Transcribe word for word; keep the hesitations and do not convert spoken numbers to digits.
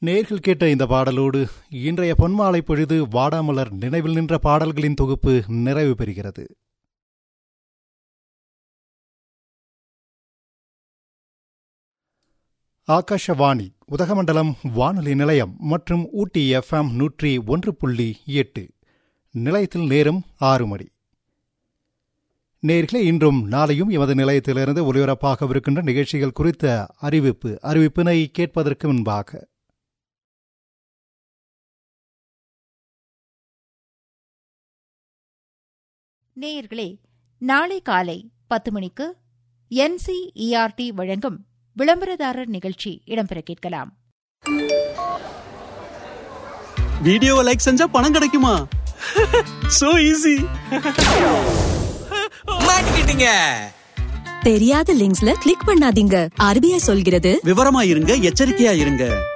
நேர்கள் கேட்ட இந்த பாடலோடு இன்றைய பொன்மாலை பொழுது வாடாமலர் நினைவில் நின்ற பாடல்களின் தொகுப்பு நிறைவு பெறுகிறது. ஆகாஷவாணி உதகமண்டலம் வானொலி நிலையம் மற்றும் ஊட்டி எஃப்எம் நூற்றி ஒன்று புள்ளி எட்டு. நிலையத்தில் நேரம் ஆறு மணி. நேர்களே, இன்றும் நாளையும் எமது நிலையத்திலிருந்து ஒலிபரப்பாகவிருக்கின்ற நிகழ்ச்சிகள் குறித்த அறிவிப்பு அறிவிப்பினை கேட்பதற்கு முன்பாக நேயர்களே, நாளை காலை பத்து மணிக்கு என்சிஇஆர்டி வழங்கும் விளம்பரதாரர் நிகழ்ச்சி இடம்பெற கேட்கலாம். வீடியோவை லைக் செஞ்சா பணம் கிடைக்குமா? So easy. மாட்டிக்கிட்டீங்க. தெரியாத லிங்க்ஸ்ல கிளிக் பண்ணாதீங்க. ஆர்பிஐ சொல்கிறது, விவரமா இருங்க, எச்சரிக்கையா இருங்க.